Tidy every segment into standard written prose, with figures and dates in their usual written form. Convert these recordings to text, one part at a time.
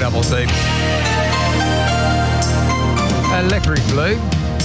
Double C. Electric Blue.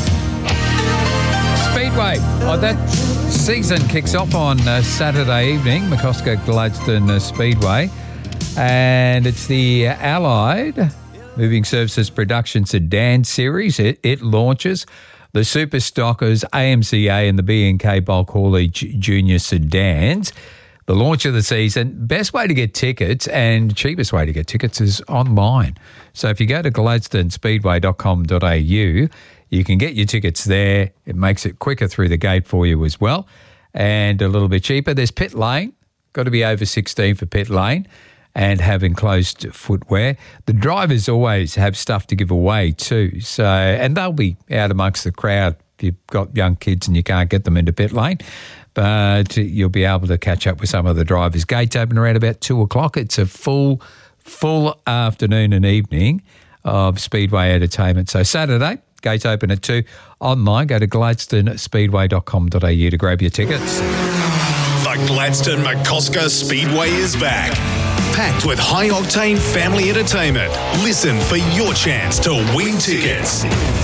Speedway. Oh, that season kicks off on Saturday evening, McCosker Gladstone Speedway. And it's the Allied Moving Services Production Sedan Series. It launches the Super Stockers, AMCA and the B&K Bulk Haulage Junior Sedans. The launch of the season, best way to get tickets and cheapest way to get tickets is online. So if you go to gladstonespeedway.com.au, you can get your tickets there. It makes it quicker through the gate for you as well and a little bit cheaper. There's pit lane, got to be over 16 for pit lane and have enclosed footwear. The drivers always have stuff to give away too. So, and they'll be out amongst the crowd if you've got young kids and you can't get them into pit lane. But you'll be able to catch up with some of the drivers. Gates open around about 2 o'clock. It's a full afternoon and evening of Speedway entertainment. So Saturday, gates open at 2. Online, go to gladstonespeedway.com.au to grab your tickets. The Gladstone McCosker Speedway is back. Packed with high-octane family entertainment. Listen for your chance to win tickets.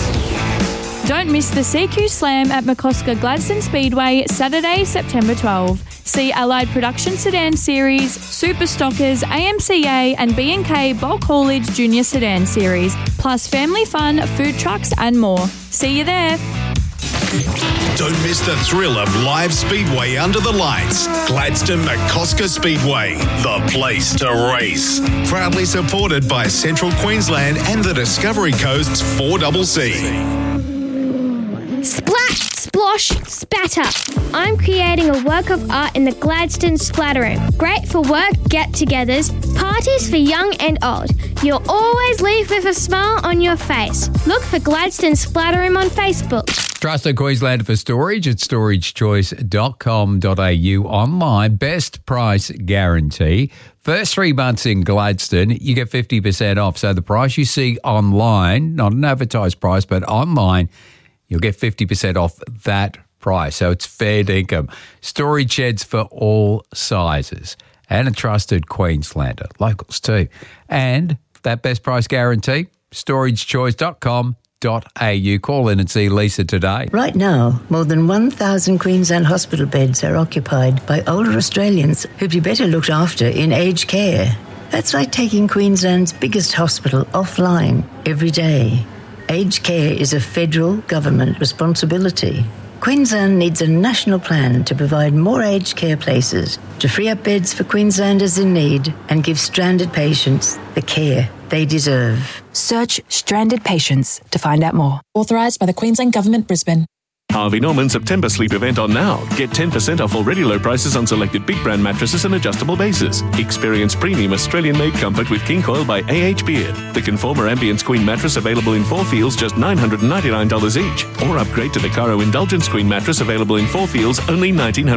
Don't miss the CQ Slam at McCosker Gladstone Speedway, Saturday, September 12. See Allied Production Sedan Series, Super Stockers, AMCA and B&K Bulk Haulage Junior Sedan Series, plus family fun, food trucks and more. See you there. Don't miss the thrill of live Speedway under the lights. Gladstone McCosker Speedway, the place to race. Proudly supported by Central Queensland and the Discovery Coast's 4CC. Splat, splosh, spatter. I'm creating a work of art in the Gladstone Splatter Room. Great for work, get-togethers, parties for young and old. You'll always leave with a smile on your face. Look for Gladstone Splatter Room on Facebook. Trusted Queenslander for storage at storagechoice.com.au. Online, best price guarantee. First 3 months in Gladstone, you get 50% off. So the price you see online, not an advertised price, but online, you'll get 50% off that price. So it's fair dinkum. Storage sheds for all sizes and a trusted Queenslander. Locals too. And that best price guarantee, storagechoice.com.au. Call in and see Lisa today. Right now, more than 1,000 Queensland hospital beds are occupied by older Australians who'd be better looked after in aged care. That's like taking Queensland's biggest hospital offline every day. Aged care is a federal government responsibility. Queensland needs a national plan to provide more aged care places, to free up beds for Queenslanders in need and give stranded patients the care they deserve. Search stranded patients to find out more. Authorised by the Queensland Government, Brisbane. Harvey Norman September sleep event on now. Get 10% off already low prices on selected big brand mattresses and adjustable bases. Experience premium Australian-made comfort with King Coil by AH Beard. The Conformer Ambience Queen mattress available in 4 feels just $999 each. Or upgrade to the Caro Indulgence Queen mattress available in 4 feels only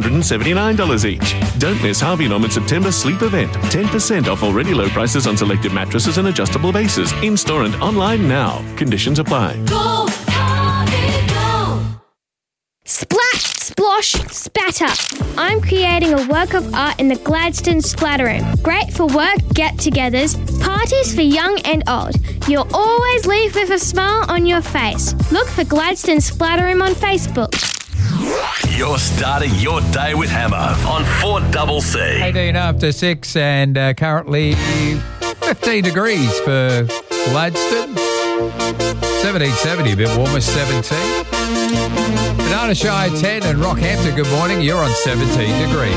$1,979 each. Don't miss Harvey Norman September sleep event. 10% off already low prices on selected mattresses and adjustable bases. In-store and online now. Conditions apply. Go, Harvey, go! Splat, splosh, spatter. I'm creating a work of art in the Gladstone Splatter Room. Great for work, get-togethers, parties for young and old. You'll always leave with a smile on your face. Look for Gladstone Splatter Room on Facebook. You're starting your day with Hammer on 4CC. 18 after 6 and currently 15 degrees for Gladstone. 1770, a bit warmer, 17. Banana Shire 10 and Rockhampton, good morning. You're on 17 degrees.